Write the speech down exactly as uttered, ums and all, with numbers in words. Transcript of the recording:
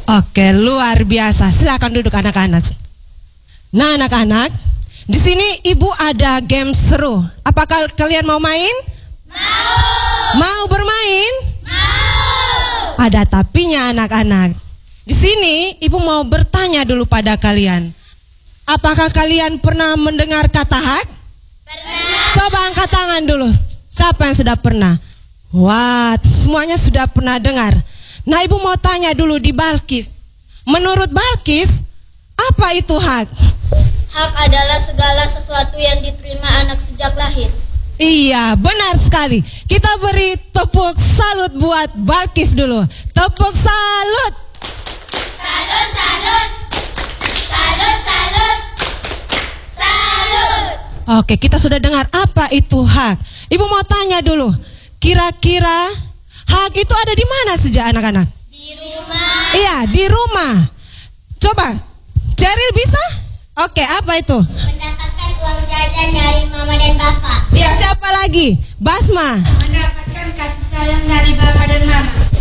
Oke, luar biasa. Silakan duduk anak-anak. Nah, anak-anak, di sini ibu ada game seru. Apakah kalian mau main? Mau. Mau bermain? Mau. Ada tapinya anak-anak. Di sini ibu mau bertanya dulu pada kalian. Apakah kalian pernah mendengar kata hak? Pernah. Coba angkat tangan dulu. Siapa yang sudah pernah? Wah, semuanya sudah pernah dengar. Nah, ibu mau tanya dulu di Balkis. Menurut Balkis, apa itu hak? Hak adalah segala sesuatu yang diterima anak sejak lahir. Iya, benar sekali. Kita beri tepuk salut buat Balkis dulu. Tepuk salut. Salut, salut. Salut, salut. Salut. Oke, kita sudah dengar apa itu hak. Ibu mau tanya dulu. Kira-kira hak itu ada di mana sejak anak-anak? Di rumah. Iya, di rumah. Coba, Cheryl bisa? Oke, apa itu? Mendapatkan uang jajan dari mama dan bapak. Iya, siapa lagi? Basma. Mendapatkan kasih sayang dari bapak dan mama.